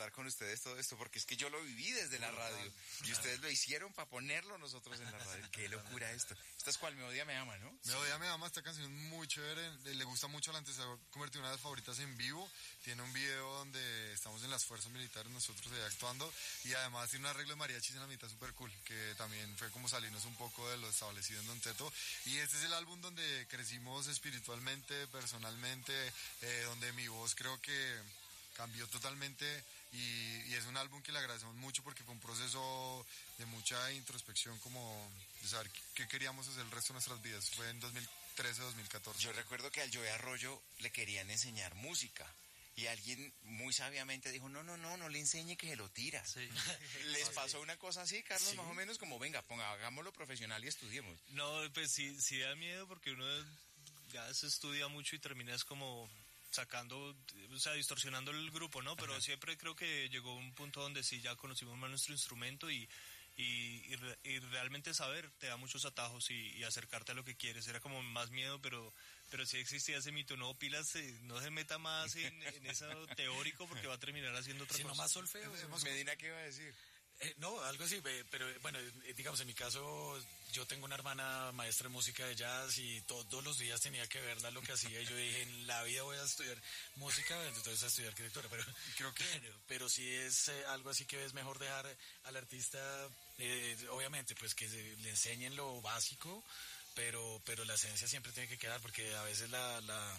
compartar con ustedes todo esto, porque es que yo lo viví desde la radio y ustedes lo hicieron para ponerlo nosotros en la radio. Qué locura esto. Esta es cual Me Odia, Me Ama, ¿no? Me Odia, Me Ama, esta canción es muy chévere, le gusta mucho a la antes, se ha convertido en una de las favoritas en vivo. Tiene un video donde estamos en las fuerzas militares nosotros ahí actuando, y además tiene un arreglo de mariachis en la mitad súper cool, que también fue como salirnos un poco de lo establecido en Don Teto. Y este es el álbum donde crecimos espiritualmente, personalmente, donde mi voz creo que cambió totalmente, y es un álbum que le agradecemos mucho porque fue un proceso de mucha introspección, como de saber qué queríamos hacer el resto de nuestras vidas. Fue en 2013-2014. Yo recuerdo que al Joey Arroyo le querían enseñar música. Y alguien muy sabiamente dijo, no le enseñe, que se lo tira. Sí. ¿Les pasó una cosa así, Carlos, sí, más o menos? Como, venga, hagámoslo profesional y estudiemos. No, pues sí da miedo, porque uno ya se estudia mucho y terminas como sacando, o sea, distorsionando el grupo, ¿no? Pero siempre creo que llegó un punto donde sí ya conocimos más nuestro instrumento y realmente saber te da muchos atajos y acercarte a lo que quieres. Era como más miedo, pero sí existía ese mito, no, pilas, no se meta más en eso teórico, porque va a terminar haciendo otra cosa. Sino más solfeo. Medina, ¿qué iba a decir? No, algo así, pero bueno, digamos, en mi caso, yo tengo una hermana maestra de música de jazz y todos los días tenía que verla lo que hacía, y yo dije, en la vida voy a estudiar música, entonces a estudiar arquitectura, pero sí es algo así que es mejor dejar al artista, obviamente, pues que le enseñen lo básico, pero la esencia siempre tiene que quedar, porque a veces la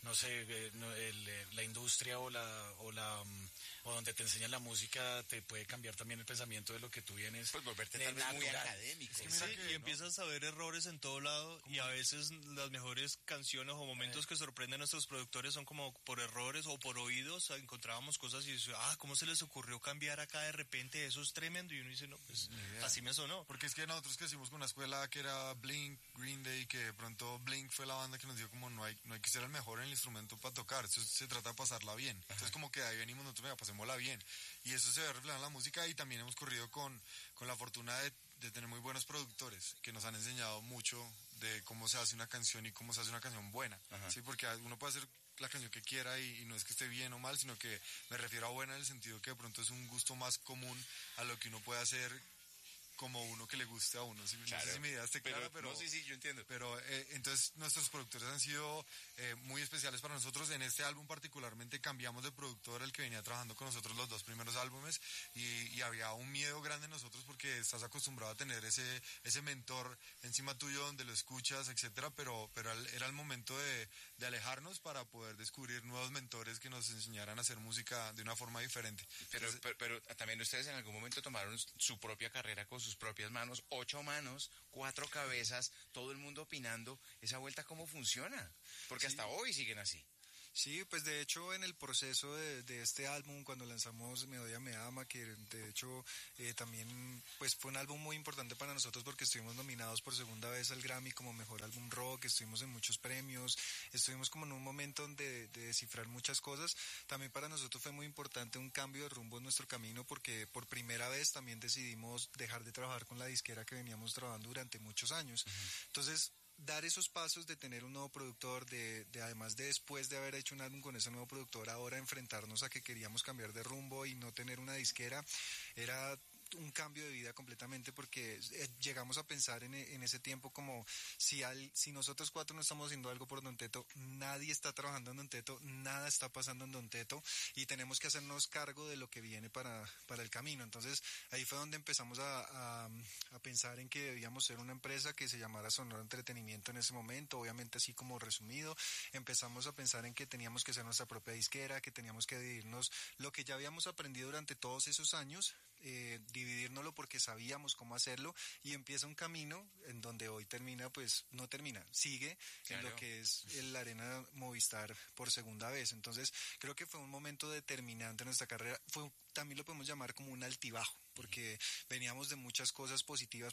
industria o donde te enseñan la música te puede cambiar también el pensamiento de lo que tú vienes. Pues volverte tal vez muy académico. Es que sí, y empiezas a ver errores en todo lado, y a veces las mejores canciones o momentos que sorprenden a nuestros productores son como por errores o por oídos. Encontrábamos cosas y dices, ¿cómo se les ocurrió cambiar acá de repente? Eso es tremendo. Y uno dice, no, pues así me sonó. Porque es que nosotros crecimos con una escuela que era Blink, Green Day, que de pronto Blink fue la banda que nos dio como no hay que ser el mejor en el instrumento para tocar, eso se trata de pasarla bien. Entonces como que de ahí venimos nosotros, pasémosla bien, y eso se ve reflejado en la música. Y también hemos corrido con la fortuna de tener muy buenos productores que nos han enseñado mucho de cómo se hace una canción y cómo se hace una canción buena. Sí, porque uno puede hacer la canción que quiera y no es que esté bien o mal, sino que me refiero a buena en el sentido que de pronto es un gusto más común a lo que uno puede hacer como uno que le guste a uno. Claro, no sé si mi idea esté clara, pero no, sí, yo entiendo. Pero entonces nuestros productores han sido muy especiales para nosotros. En este álbum particularmente cambiamos de productor, el que venía trabajando con nosotros los dos primeros álbumes, y había un miedo grande en nosotros porque estás acostumbrado a tener ese mentor encima tuyo donde lo escuchas, etcétera, pero era el momento de alejarnos para poder descubrir nuevos mentores que nos enseñaran a hacer música de una forma diferente. Pero también ustedes en algún momento tomaron su propia carrera con sus propias manos, 8 manos, 4 cabezas, todo el mundo opinando. ¿Esa vuelta cómo funciona? Porque hasta hoy siguen así. Sí, pues de hecho en el proceso de este álbum, cuando lanzamos Me Odia, Me Ama, que de hecho también pues fue un álbum muy importante para nosotros porque estuvimos nominados por segunda vez al Grammy como Mejor Álbum Rock, estuvimos en muchos premios, estuvimos como en un momento donde de descifrar muchas cosas. También para nosotros fue muy importante un cambio de rumbo en nuestro camino, porque por primera vez también decidimos dejar de trabajar con la disquera que veníamos trabajando durante muchos años. Entonces, dar esos pasos de tener un nuevo productor, de además de después de haber hecho un álbum con ese nuevo productor, ahora enfrentarnos a que queríamos cambiar de rumbo y no tener una disquera, era un cambio de vida completamente, porque llegamos a pensar en ese tiempo como si nosotros 4 no estamos haciendo algo por Don Teto, nadie está trabajando en Don Teto, nada está pasando en Don Teto, y tenemos que hacernos cargo de lo que viene para el camino. Entonces ahí fue donde empezamos a pensar en que debíamos ser una empresa que se llamara Sonora Entretenimiento en ese momento, obviamente así como resumido. Empezamos a pensar en que teníamos que ser nuestra propia disquera, que teníamos que dividirnos lo que ya habíamos aprendido durante todos esos años, dividirnoslo porque sabíamos cómo hacerlo, y empieza un camino en donde hoy termina, pues no termina, sigue, claro, en lo que es la Arena Movistar por segunda vez. Entonces creo que fue un momento determinante en nuestra carrera, también lo podemos llamar como un altibajo, porque veníamos de muchas cosas positivas,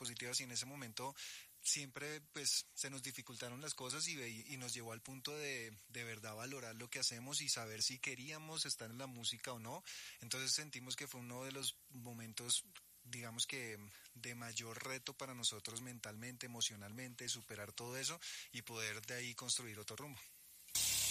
y en ese momento siempre pues se nos dificultaron las cosas y nos llevó al punto de verdad valorar lo que hacemos y saber si queríamos estar en la música o no. Entonces sentimos que fue uno de los momentos, digamos que de mayor reto para nosotros mentalmente, emocionalmente, superar todo eso y poder de ahí construir otro rumbo.